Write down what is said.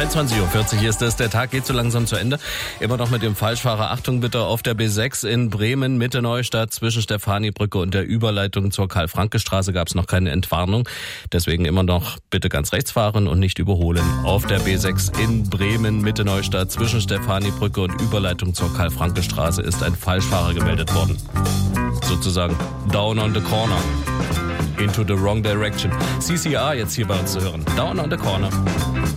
23:40 Uhr ist es. Der Tag geht so langsam zu Ende. Immer noch mit dem Falschfahrer. Achtung bitte auf der B6 in Bremen, Mitte Neustadt, zwischen Stefanibrücke und der Überleitung zur Karl-Franke-Straße gab es noch keine Entwarnung. Deswegen immer noch bitte ganz rechts fahren und nicht überholen. Auf der B6 in Bremen, Mitte Neustadt, zwischen Stefanibrücke und Überleitung zur Karl-Franke-Straße ist ein Falschfahrer gemeldet worden. Sozusagen down on the corner. Into the wrong direction. CCR jetzt hier bei uns zu hören. Down on the corner.